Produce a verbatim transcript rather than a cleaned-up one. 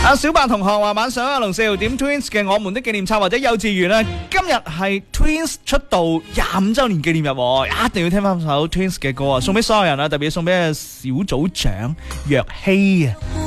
阿小白同學話晚上阿龍四號點 Twins 嘅《我們的紀念冊》或者幼稚園啊，今日係 Twins 出道廿五周年紀念日，一定要聽翻首 Twins 嘅歌啊，送俾所有人啊，特別送俾小組長若曦啊。